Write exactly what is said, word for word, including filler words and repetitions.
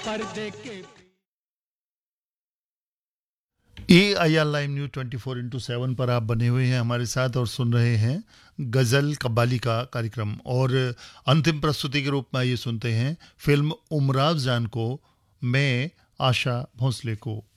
पर्दे के ए I R live news twenty four into सेवन पर आप बने हुए हैं हमारे साथ और सुन रहे हैं गज़ल कव्वाली का कार्यक्रम। और अंतिम प्रस्तुति के रूप में ये सुनते हैं फिल्म उमराव जान को, मैं आशा भोंसले को।